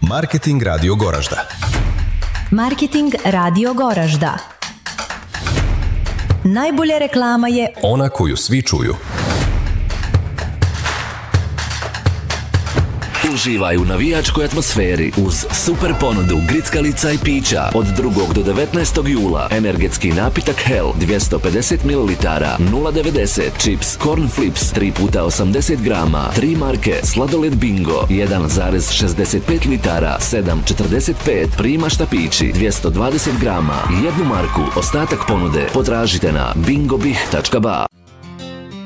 Marketing Radio Goražda. Marketing Radio Goražda. Najbolja reklama je ona koju svi čuju. Uživaj u navijačkoj atmosferi uz super ponudu grickalica i pića od 2. do 19. jula. Energetski napitak Hell 250 ml 0,90, čips Corn Flips 3 puta 80 grama, 3 marke sladoled Bingo 1,65 litara 7,45, prima štapići 220 grama, 1 marku. Ostatak ponude potražite na bingobih.ba.